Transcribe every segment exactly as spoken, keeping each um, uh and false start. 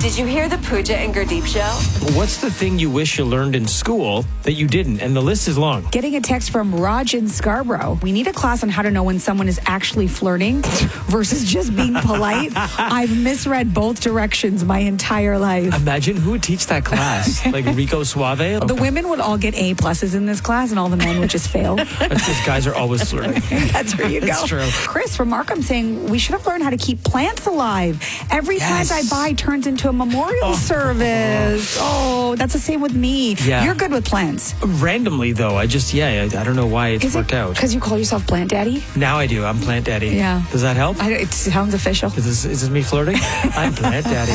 Did you hear the Pooja and Gurdeep show? What's the thing you wish you learned in school that you didn't? And the list is long. Getting a text from Raj in Scarborough. We need a class on how to know when someone is actually flirting versus just being polite. I've misread both directions my entire life. Imagine who would teach that class. Like Rico Suave? The women would all get A pluses in this class and all the men would just fail. That's because guys are always flirting. That's where you go. That's true. Chris from Markham saying we should have learned how to keep plants alive. Every Yes. plant I buy turns into a memorial Oh. service. Oh, that's the same with me. Yeah. You're good with plants. Randomly, though, I just, yeah, I, I don't know why it's Is worked it out. because you call yourself plant daddy? Now I do. I'm Plant Daddy. Yeah. Does that help? I, it sounds official. Is this, is this me flirting? I'm Plant Daddy.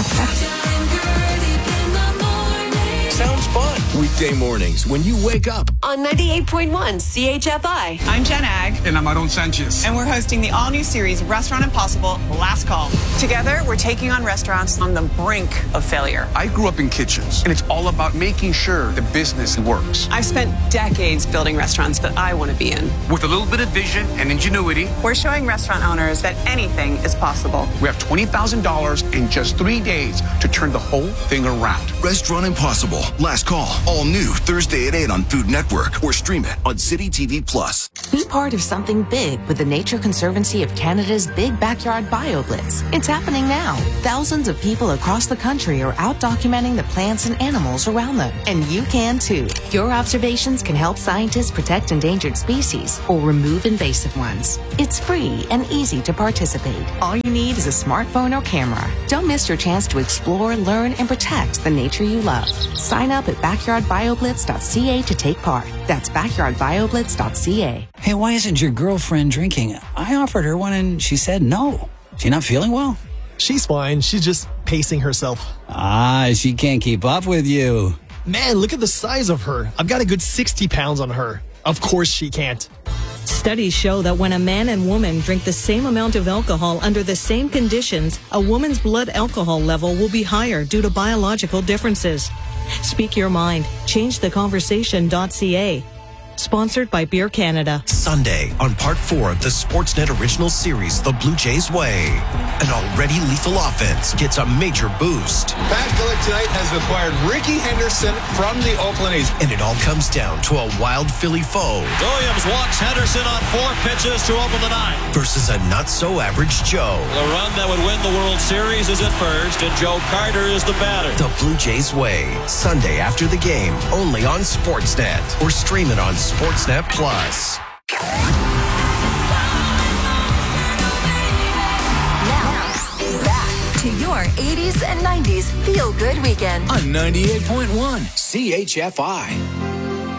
Sounds fun. Weekday mornings when you wake up. On ninety-eight point one C H F I. I'm Jen Ag. And I'm Aaron Sanchez. And we're hosting the all-new series, Restaurant Impossible, Last Call. Together, we're taking on restaurants on the brink of failure. I grew up in kitchens, and it's all about making sure the business works. I've spent decades building restaurants that I want to be in. With a little bit of vision and ingenuity, We're showing restaurant owners that anything is possible. we have twenty thousand dollars in just three days to turn the whole thing around. Restaurant Impossible. Last call. All new Thursday at eight on Food Network or stream it on City T V Plus. Be part of something big with the Nature Conservancy of Canada's Big Backyard BioBlitz. It's happening now. Thousands of people across the country are out documenting the plants and animals around them. And you can too. Your observations can help scientists protect endangered species or remove invasive ones. It's free and easy to participate. All you need is a smartphone or camera. Don't miss your chance to explore, learn, and protect the nature you love. Sign up at backyard bioblitz dot c a to take part. That's backyard bioblitz dot c a. Hey, why isn't your girlfriend drinking? I offered her one and she said no. She not feeling well? She's fine. She's just pacing herself. Ah, she can't keep up with you. Man, look at the size of her. I've got a good sixty pounds on her. Of course she can't. Studies show that when a man and woman drink the same amount of alcohol under the same conditions, a woman's blood alcohol level will be higher due to biological differences. Speak your mind. Change the conversation.ca. Sponsored by Beer Canada. Sunday on part four of the Sportsnet original series, The Blue Jays Way. An already lethal offense gets a major boost. Pat Gillick tonight has acquired Ricky Henderson from the Oakland A's. And it all comes down to a wild Philly foe. Williams walks Henderson on four pitches to open the ninth. Versus a not-so-average Joe. The run that would win the World Series is at first, and Joe Carter is the batter. The Blue Jays Way. Sunday after the game, only on Sportsnet. Or stream it on Sportsnet Plus. Now, back to your eighties and nineties feel-good weekend. On ninety-eight point one C H F I.